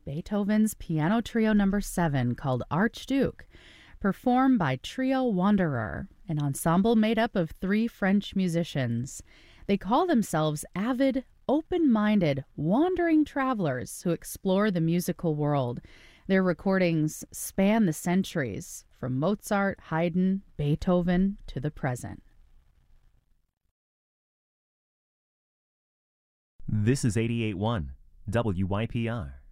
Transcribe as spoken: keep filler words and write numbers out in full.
Beethoven's Piano Trio Number seven called Archduke, performed by Trio Wanderer, an ensemble made up of three French musicians. They call themselves avid, open-minded, wandering travelers who explore the musical world. Their recordings span the centuries, from Mozart, Haydn, Beethoven to the present. This is eighty-eight point one W Y P R.